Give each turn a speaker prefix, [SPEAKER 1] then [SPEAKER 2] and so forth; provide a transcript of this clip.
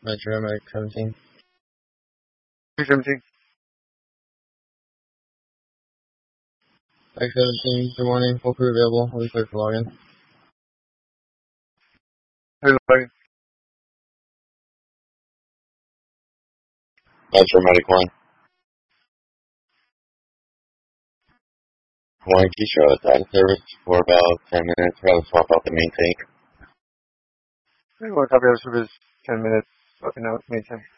[SPEAKER 1] Metro Mike 17.
[SPEAKER 2] 317.
[SPEAKER 1] Mike 17, good morning. Full crew available. We'll be clear for login.
[SPEAKER 2] Here's login.
[SPEAKER 3] Metro Medic 1. Hawaiian Keisha is out of service for about 10 minutes. We're going to swap out the main tank.
[SPEAKER 2] We'll copy our service 10 minutes. Swapping out main tank.